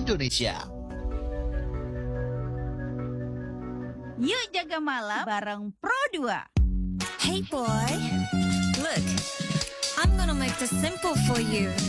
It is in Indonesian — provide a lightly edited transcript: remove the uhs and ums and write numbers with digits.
Indonesia. Yuk jaga malam bareng Pro 2. Hey boy, look, I'm gonna make this simple for you.